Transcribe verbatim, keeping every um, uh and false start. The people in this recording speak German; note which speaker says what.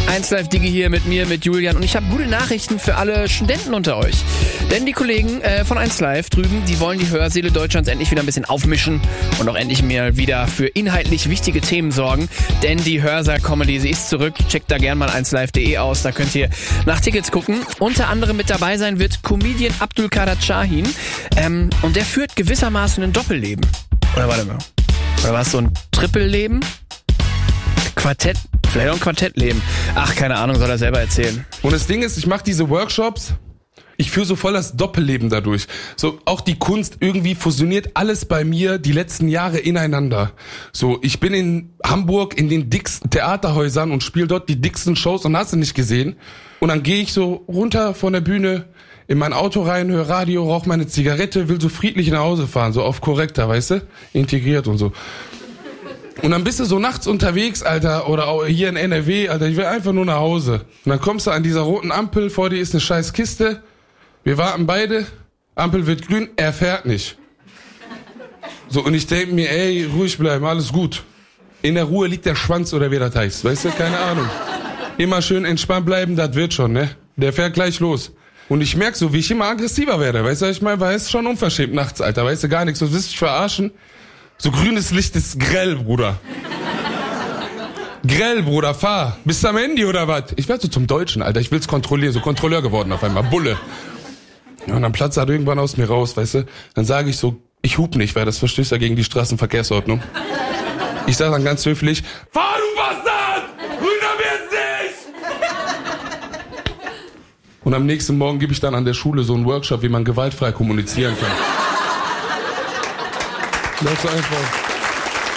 Speaker 1: eins Live Digi hier mit mir, mit Julian. Und ich habe gute Nachrichten für alle Studenten unter euch. Denn die Kollegen äh, von eins Live drüben, die wollen die Hörsäle Deutschlands endlich wieder ein bisschen aufmischen und auch endlich mehr wieder für inhaltlich wichtige Themen sorgen. Denn die Hörsaal-Comedy, sie ist zurück. Checkt da gerne mal eins live punkt de aus, da könnt ihr nach Tickets gucken. Unter anderem mit dabei sein wird Comedian Abdulkader Shahin. Ähm, und der führt gewissermaßen ein Doppelleben. Oder warte mal. Oder war es so ein Trippelleben? Quartett? Vielleicht auch ein Quartettleben. Ach, keine Ahnung, soll er selber erzählen.
Speaker 2: Und das Ding ist, ich mache diese Workshops, ich führe so voll das Doppelleben dadurch. So, auch die Kunst, irgendwie fusioniert alles bei mir die letzten Jahre ineinander. So, ich bin in Hamburg in den dicksten Theaterhäusern und spiele dort die dicksten Shows und hast du nicht gesehen. Und dann gehe ich so runter von der Bühne in mein Auto rein, höre Radio, rauche meine Zigarette, will so friedlich nach Hause fahren, so auf korrekter, weißt du? Integriert und so. Und dann bist du so nachts unterwegs, Alter, oder auch hier in N R W, Alter, ich will einfach nur nach Hause. Und dann kommst du an dieser roten Ampel, vor dir ist eine scheiß Kiste, wir warten beide, Ampel wird grün, er fährt nicht. So, und ich denke mir, ey, ruhig bleiben, alles gut. In der Ruhe liegt der Schwanz oder wie das heißt, weißt du, keine Ahnung. Immer schön entspannt bleiben, das wird schon, ne? Der fährt gleich los. Und ich merk so, wie ich immer aggressiver werde, weißt du, ich meine, weil es ist schon unverschämt nachts, Alter, weißt du, gar nichts, du willst dich verarschen. So grünes Licht ist grell, Bruder. Grell, Bruder, fahr. Bist du am Handy oder was? Ich werd so zum Deutschen, Alter. Ich will's kontrollieren. So Kontrolleur geworden auf einmal. Bulle. Ja, und dann platzt er irgendwann aus mir raus, weißt du. Dann sage ich so, ich hub nicht, weil das verstößt ja gegen die Straßenverkehrsordnung. Ich sag dann ganz höflich, fahr du Bastard! Grüner wird's nicht! Und am nächsten Morgen gebe ich dann an der Schule so einen Workshop, wie man gewaltfrei kommunizieren kann. Das ist einfach.